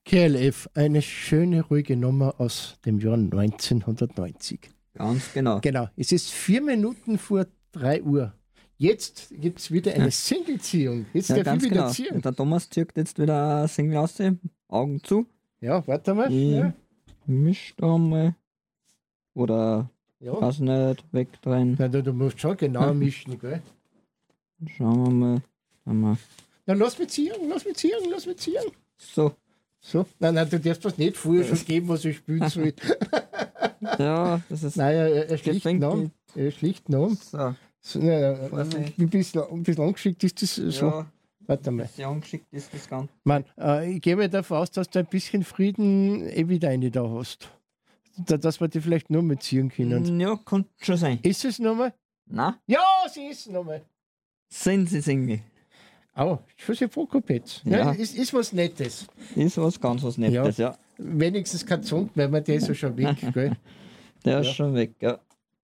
KLF, eine schöne, ruhige Nummer aus dem Jahr 1990. Ganz genau. Genau, es ist 4 Minuten vor 3 Uhr. Jetzt gibt es wieder eine Single-Ziehung. Jetzt darf ich wieder ziehen. Der Thomas zieht jetzt wieder ein Single aus, Augen zu. Ja, warte mal. Ich Ja. misch da mal. Oder, weiß nicht, wegdrehen. Nein, du musst schon genau mischen, gell? Schauen wir mal. Na, lass mich ziehen. So. So? Nein, du darfst das nicht vorher schon geben, was ich spielen soll. Ja, das ist... Nein, er schlicht Namen. So. So, ein bisschen angeschickt ist das so. Ja, Warte mal. sehr angeschickt ist das Ganze. Mann, ich gehe mal davon aus, dass du ein bisschen Frieden wieder eine da hast. Dass wir die vielleicht nur mit ziehen können. Ja, kann schon sein. Ist es nochmal? Nein, Ja, sie ist nochmal. sind sie Single. Oh, Josef Prokopetz. Ja. Ja, ist was Nettes. Ist was Nettes, ja. Wenigstens kein Zund, weil man der ist ja schon weg, gell? Der ist schon weg, ja.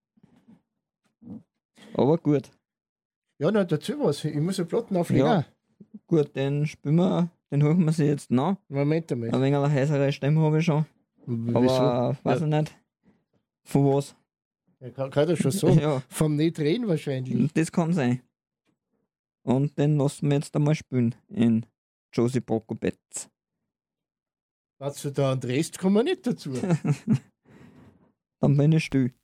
Aber gut. Ja, na, dazu was. Ich muss einen Platten auflegen. Ja. Gut, den spielen wir, den holen wir sie jetzt nach. Moment einmal. Ein wenig eine heißere Stimme habe ich schon. Aber weiß ich nicht. Von was? Ja, kann das schon sagen. Ja, Vom Nicht-Reden wahrscheinlich. das kann sein. Und den lassen wir jetzt einmal spielen in Josie Prokopetz. Hast du da einen Rest, kommen wir nicht dazu. Dann bin ich still.